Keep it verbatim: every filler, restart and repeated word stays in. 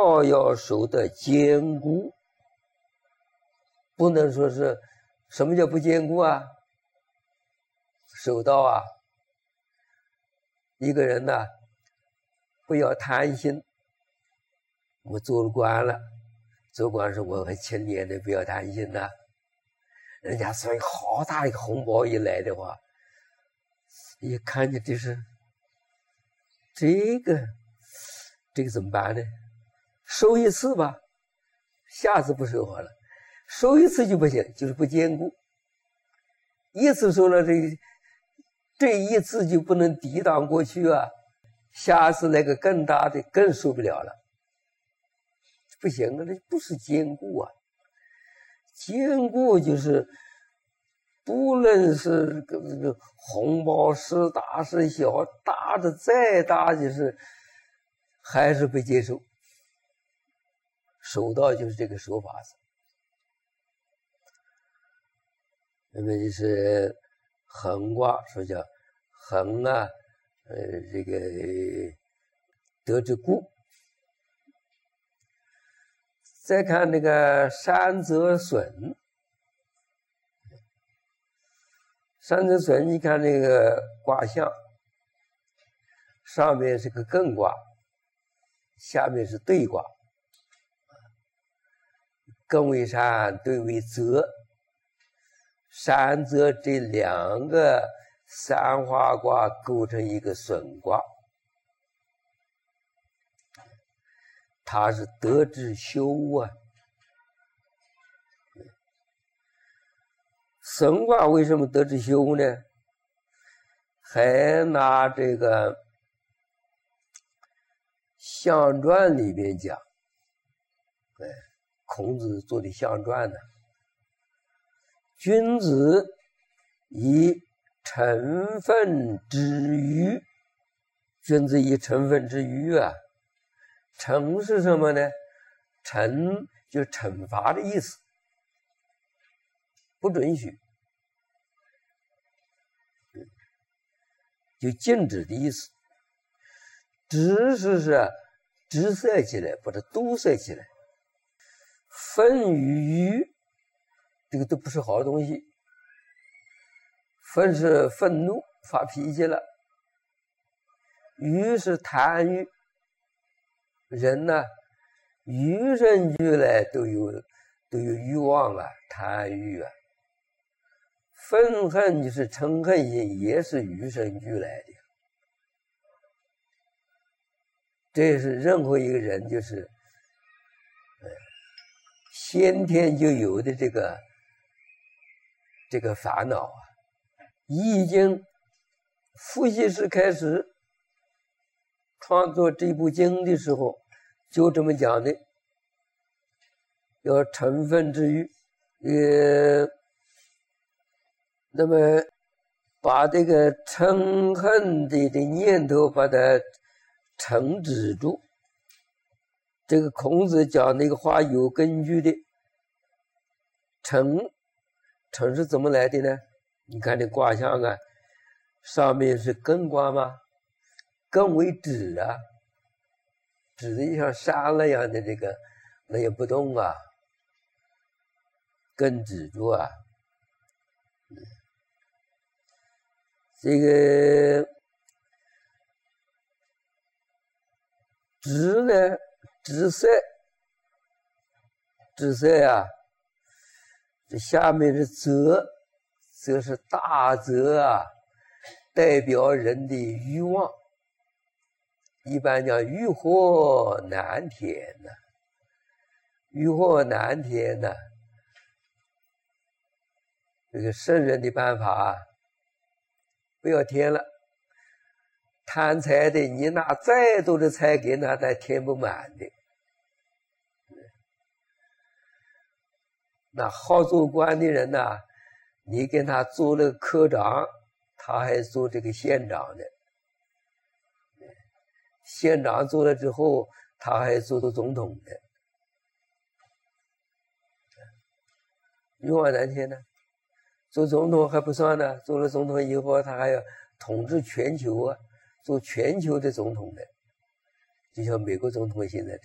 道要守得坚固，不能说是什么叫不坚固啊？守道啊，一个人呢、啊，不要贪心。我做了官了，做官是我很清廉的，不要贪心呐、啊。人家说好大一个红包一来的话，一看见这是这个，这个怎么办呢？收一次吧，下次不收好了。收一次就不行，就是不坚固。一次收了这个，这一次就不能抵挡过去啊，下次那个更大的更受不了了，不行啊，这不是坚固啊。坚固就是不论是这个红包是大是小，大的再大就是还是不接受。守道就是这个守法子。那么就是恒卦，说叫恒啊，呃，这个得之固。再看那个山泽损，山泽损，你看那个卦象，上面是个艮卦，下面是兑卦，艮为山，兑为泽。山泽这两个三花卦构成一个损卦，它是得之修啊。损卦为什么得之修呢？还拿这个象传里面讲，哎，孔子做的象传呢。君子以成分之余，君子以成分之余啊，惩是什么呢？惩就是惩罚的意思，不准许，就禁止的意思。止是是止塞起来，把它堵塞起来。愤与余，这个都不是好东西。愤是愤怒，发脾气了；欲是贪欲。人呢，与生俱来都有都有欲望啊，贪欲啊。愤恨就是嗔恨心，也是与生俱来的。这是任何一个人就是，呃，先天就有的这个这个烦恼啊。易经伏羲氏开始创作这部经的时候，就这么讲的，要成分之欲，呃，那么把这个嗔恨的的念头把它惩止住。这个孔子讲那个话有根据的。惩，惩是怎么来的呢？你看这卦象啊，上面是艮卦吗？艮为止啊，止的像山那样的这个，那也不动啊，艮止住啊。嗯，这个止呢，止塞，止塞啊，这下面是泽，泽是大泽啊，代表人的欲望。一般讲欲壑难填呢，欲壑难填呢。这个圣人的办法啊，不要填了。贪财的，你拿再多的财给他，他填不满的。那好做官的人呢、啊，你跟他做了科长，他还做这个县长呢。县长做了之后，他还做到总统呢。欲望难填呢，做总统还不算呢，做了总统以后，他还要统治全球啊，做全球的总统的，就像美国总统现在。